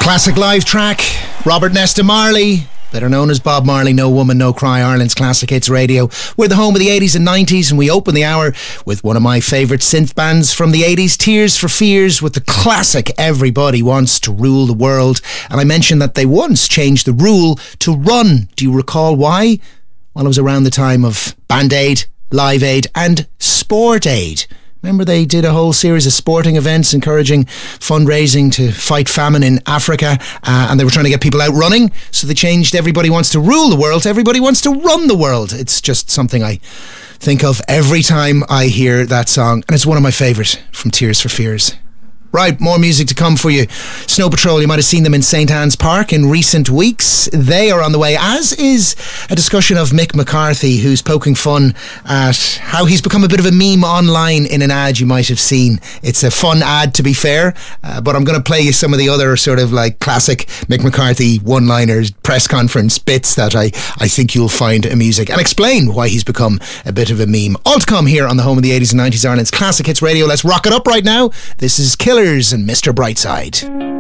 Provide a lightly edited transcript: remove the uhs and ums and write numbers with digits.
Classic live track, Robert Nesta Marley, better known as Bob Marley, No Woman, No Cry, Ireland's Classic Hits Radio. We're the home of the 80s and 90s, and we open the hour with one of my favourite synth bands from the 80s, Tears for Fears, with the classic Everybody Wants to Rule the World. And I mentioned that they once changed the rule to run. Do you recall why? Well, it was around the time of Band Aid, Live Aid and Sport Aid. Remember, they did a whole series of sporting events encouraging fundraising to fight famine in Africa, and they were trying to get people out running, so they changed Everybody Wants to Rule the World to Everybody Wants to Run the World. It's just something I think of every time I hear that song, and it's one of my favourite from Tears for Fears. Right, more music to come for you. Snow Patrol, you might have seen them in St. Anne's Park in recent weeks. They are on the way, as is a discussion of Mick McCarthy, who's poking fun at how he's become a bit of a meme online in an ad you might have seen. It's a fun ad, to be fair, but I'm going to play you some of the other sort of like classic Mick McCarthy one-liners, press conference bits that I think you'll find amusing, and explain why he's become a bit of a meme. All to come here on the home of the 80s and 90s, Ireland's Classic Hits Radio. Let's rock it up right now. This is Killers and Mr. Brightside.